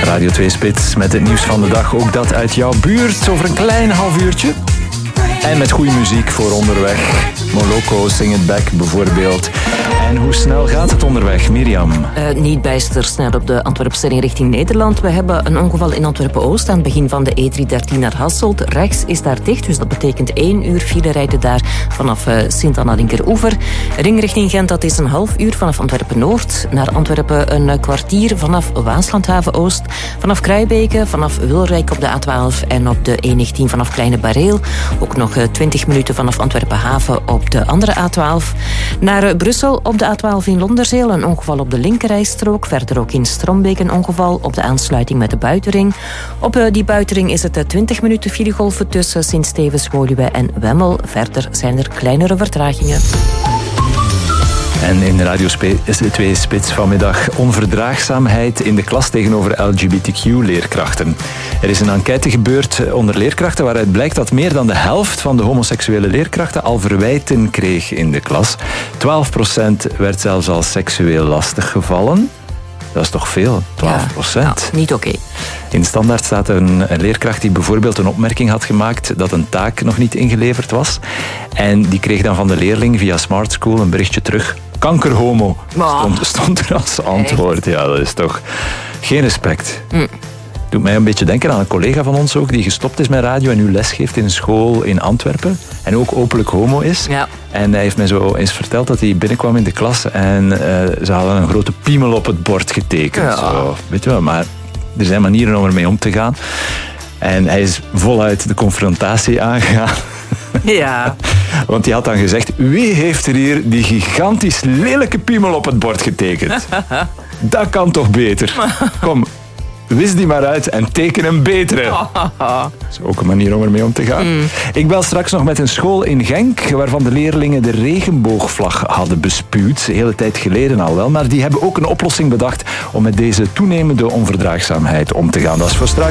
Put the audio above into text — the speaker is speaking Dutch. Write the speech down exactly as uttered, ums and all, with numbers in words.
Radio twee Spits met het nieuws van de dag. Ook dat uit jouw buurt over een klein half uurtje. En met goede muziek voor onderweg. Moloko, Sing It Back bijvoorbeeld. En hoe snel gaat het onderweg, Mirjam? Uh, niet bijster snel op de Antwerpse ring richting Nederland. We hebben een ongeval in Antwerpen-Oost aan het begin van de E driehonderddertien naar Hasselt. Rechts is daar dicht, dus dat betekent één uur file rijden daar vanaf uh, Sint-Anna-Linkeroever. Ring richting Gent, dat is een half uur vanaf Antwerpen-Noord. Naar Antwerpen een kwartier vanaf Waaslandhaven-Oost. Vanaf Kruijbeke, vanaf Wilrijk op de A twaalf en op de E negentien vanaf Kleine Bareel. Ook nog uh, twintig minuten vanaf Antwerpen-Haven op de andere A twaalf. Naar uh, Brussel op de A twaalf in Londerzeel, een ongeval op de linkerrijstrook. Verder ook in Strombeek een ongeval op de aansluiting met de buitenring. Op uh, die buitenring is het uh, twintig minuten filegolven tussen Sint-Stevens, Woluwe en Wemmel. Verder zijn er kleinere vertragingen. En in Radio twee Spits vanmiddag onverdraagzaamheid in de klas tegenover L G B T Q-leerkrachten. Er is een enquête gebeurd onder leerkrachten waaruit blijkt dat meer dan de helft van de homoseksuele leerkrachten al verwijten kreeg in de klas. twaalf procent werd zelfs al seksueel lastiggevallen. Dat is toch veel, twaalf procent. Ja, niet oké. Okay. In Standaard staat een, een leerkracht die bijvoorbeeld een opmerking had gemaakt dat een taak nog niet ingeleverd was. En die kreeg dan van de leerling via Smart School een berichtje terug. Kankerhomo stond, stond er als antwoord. Ja, dat is toch geen respect. Mm. Doet mij een beetje denken aan een collega van ons ook, die gestopt is met radio en nu lesgeeft in een school in Antwerpen. En ook openlijk homo is. Ja. En hij heeft mij zo eens verteld dat hij binnenkwam in de klas en uh, ze hadden een grote piemel op het bord getekend. Ja. Zo, weet je wel, maar er zijn manieren om ermee om te gaan. En hij is voluit de confrontatie aangegaan. Ja. Want hij had dan gezegd, wie heeft er hier die gigantisch lelijke piemel op het bord getekend? Dat kan toch beter? Kom, wis die maar uit en teken een betere. Dat is ook een manier om ermee om te gaan. Mm. Ik bel straks nog met een school in Genk, waarvan de leerlingen de regenboogvlag hadden bespuwd. De hele tijd geleden al wel. Maar die hebben ook een oplossing bedacht om met deze toenemende onverdraagzaamheid om te gaan. Dat is voor straks.